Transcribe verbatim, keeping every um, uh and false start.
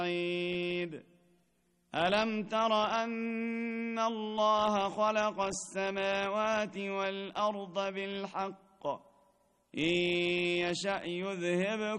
ألم تر أن الله خلق السماوات والأرض بالحق إن يشأ يذهبكم